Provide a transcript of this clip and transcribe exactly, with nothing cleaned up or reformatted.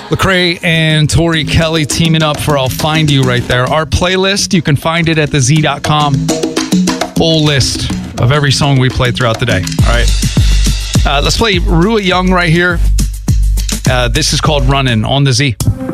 Lecrae and Tori Kelly teaming up for I'll Find You right there. Our playlist, you can find it at the z dot com. Full list of every song we played throughout the day. All right. Uh, let's play Rua Young right here. Uh, this is called Runnin' on the Z.